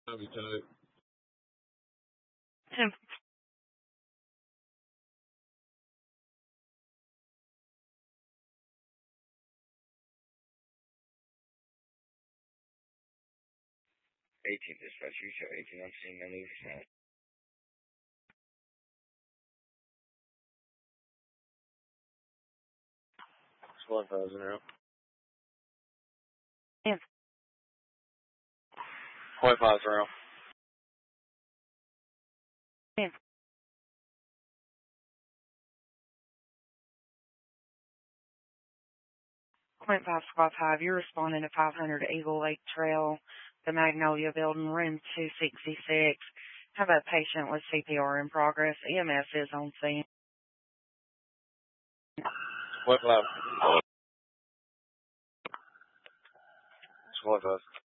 Copy, Toad. 10. Dispatch, you show 18 on scene, no move sound. Squad 5-0. 10. Point 5-0. 10. Point 5, Squad 5, you're responding to 500 Eagle Lake Trail, the Magnolia Building, room 266. Have a patient with CPR in progress. EMS is on scene. Point 5. Squad 5.